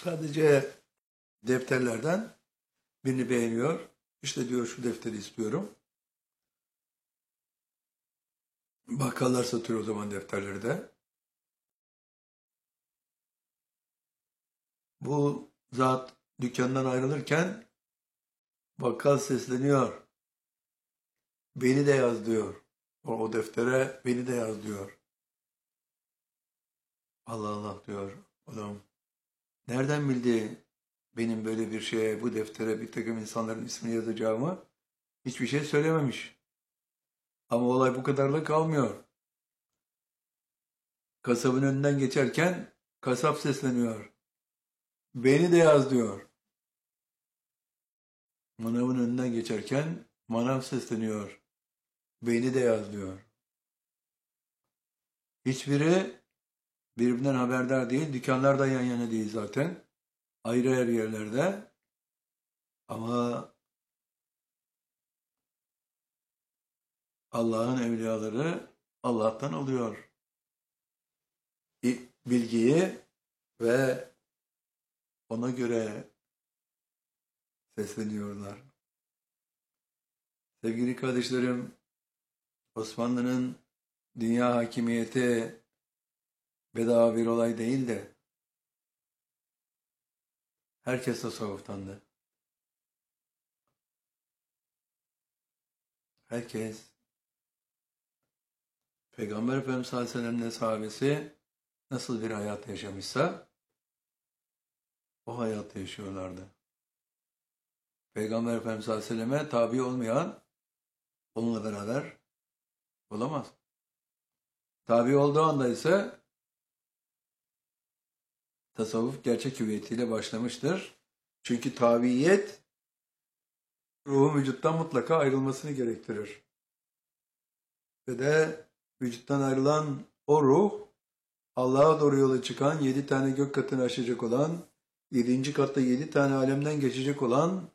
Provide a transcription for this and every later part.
Sadece defterlerden birini beğeniyor. İşte diyor şu defteri istiyorum. Bakkallar satıyor o zaman defterleri de. Bu zat dükkandan ayrılırken bakkal sesleniyor. Beni de yaz diyor. O deftere beni de yaz diyor. Allah Allah diyor adam. Nereden bildi benim böyle bir şeye, bu deftere bir takım insanların ismini yazacağımı? Hiçbir şey söylememiş. Ama olay bu kadarla kalmıyor. Kasabın önünden geçerken kasap sesleniyor. Beni de yaz diyor. Manavın önünden geçerken manav sesleniyor. Beni de yaz diyor. Hiçbiri birbirinden haberdar değil. Dükkanlar da yan yana değil zaten. Ayrı ayrı yerlerde. Ama Allah'ın evliyaları Allah'tan alıyor bilgiyi ve ona göre sesleniyorlar. Sevgili kardeşlerim, Osmanlı'nın dünya hakimiyeti bedava bir olay değil de herkes tasavvuftandı. Herkes Peygamber Efendimiz sallallahu aleyhi ve sellem'le sahabesi nasıl bir hayat yaşamışsa o hayatta yaşıyorlardı. Peygamber Efendimiz sallallahu aleyhi ve selleme tabi olmayan onunla beraber olamaz. Tabi olduğu anda ise tasavvuf gerçek hüviyetiyle başlamıştır. Çünkü tabiyet ruhun vücuttan mutlaka ayrılmasını gerektirir. Ve de vücuttan ayrılan o ruh Allah'a doğru yola çıkan 7 tane gök katını aşacak olan 7. katta 7 tane alemden geçecek olan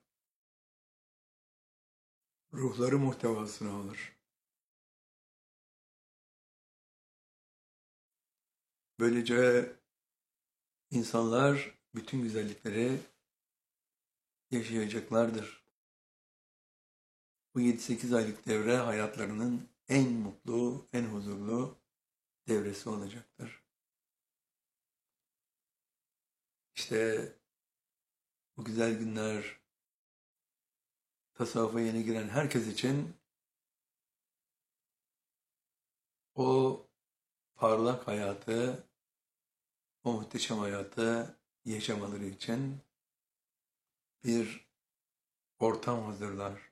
ruhları muhtevasına alır. Böylece insanlar bütün güzellikleri yaşayacaklardır. Bu 7-8 aylık devre hayatlarının en mutlu, en huzurlu devresi olacaktır. İşte bu güzel günler tasavvufa yeni giren herkes için o parlak hayatı, o muhteşem hayatı yaşamaları için bir ortam hazırlar.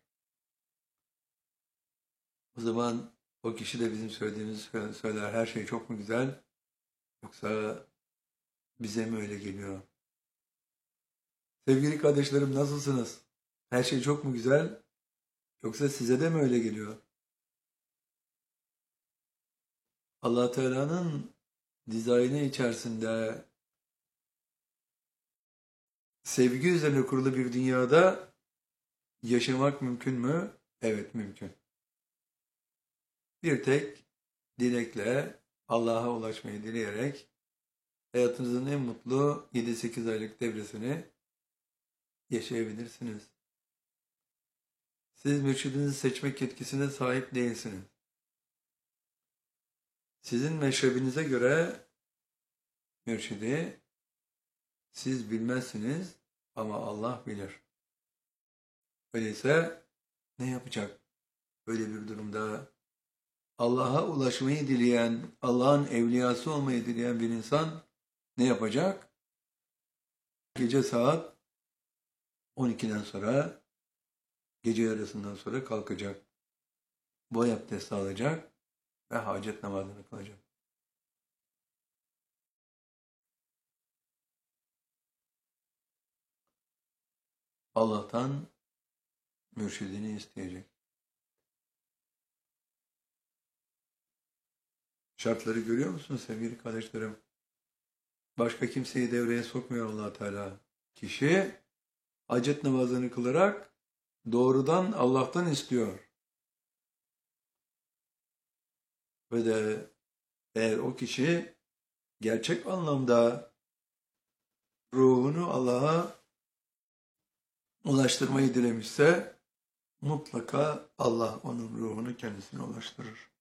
O zaman o kişi de bizim söylediğimizi söyler. Her şey çok mu güzel? Yoksa bize mi öyle geliyor? Sevgili kardeşlerim nasılsınız? Her şey çok mu güzel? Yoksa size de mi öyle geliyor? Allah Teala'nın dizaynı içerisinde sevgi üzerine kurulu bir dünyada yaşamak mümkün mü? Evet, mümkün. Bir tek dilekle, Allah'a ulaşmayı dileyerek hayatınızın en mutlu 7-8 aylık devresini yaşayabilirsiniz. Siz mürşidinizi seçmek yetkisine sahip değilsiniz. Sizin meşrebinize göre mürşidi siz bilmezsiniz ama Allah bilir. Öyleyse ne yapacak? Böyle bir durumda Allah'a ulaşmayı dileyen, Allah'ın evliyası olmayı dileyen bir insan ne yapacak? Gece saat 12'den sonra, gece yarısından sonra kalkacak. Boy abdesti alacak ve hacet namazını kılacak. Allah'tan mürşidini isteyecek. Şartları görüyor musunuz sevgili kardeşlerim? Başka kimseyi devreye sokmuyor Allah Teala. Kişi hacet namazını kılarak doğrudan Allah'tan istiyor. Ve de eğer o kişi gerçek anlamda ruhunu Allah'a ulaştırmayı dilemişse mutlaka Allah onun ruhunu kendisine ulaştırır.